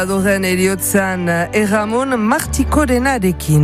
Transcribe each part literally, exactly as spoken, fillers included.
Adoren eriotzan Erramon Martikorenarekin.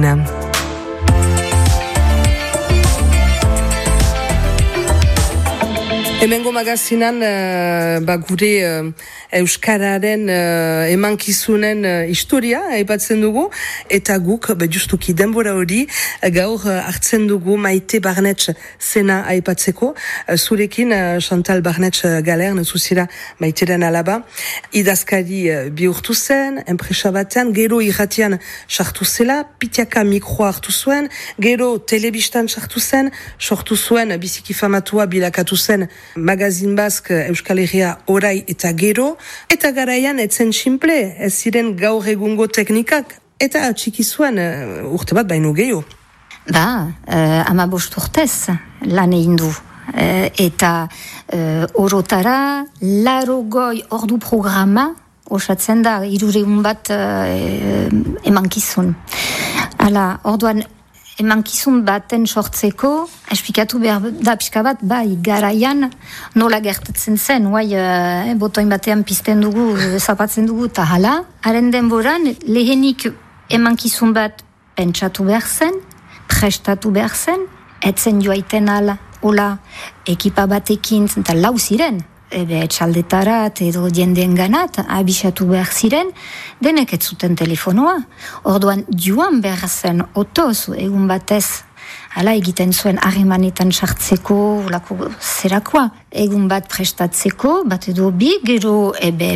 Hemengo magazinan uh, ba gure uh, Euskararen uh, emankizunen uh, historia aipatzen dugu, eta guk ba, justuki denbora hori uh, gaur uh, hartzen dugu Maite Barnetx zena aipatzeko. Uh, zurekin uh, Chantal Barnetx uh, Galern zuzira Maiteren alaba. Idazkari uh, bihurtu zen, enpresa batean, gero irratian sartu zela, pitiaka mikroa hartu zuen, gero telebistan sartu zen, sortu zuen biziki famatua bilakatu zen Magazin Bask Euskal Herria orai eta gero, eta garaian etzen simple, ez ziren gaur egungo teknikak, eta txiki zuen uh, urte bat baino gehiago. Ba, uh, ama bost urtez lan egin du. Uh, eta uh, orotara larogoi ordu programa osatzen da, hirureun bat uh, emankizun. Hala, orduan emankizun baten sortzeko, esplikatu behar da pixka bat, bai, garaian nola gertatzen zen, guai, eh, botoin batean pizten dugu, zapatzen dugu, eta hala, haren denboran, lehenik emankizun bat pentsatu behar zen, prestatu behar zen, etzen joaiten ala, hola, ekipa batekin, eta lau ziren, ebe etxaldetarat edo jendeen ganat, abisatu behar ziren, denek ez zuten telefonoa. Orduan joan behar zen otoz, egun batez, hala egiten zuen harremanetan sartzeko, lako zerakoa, egun bat prestatzeko, bat edo bi, gero ebe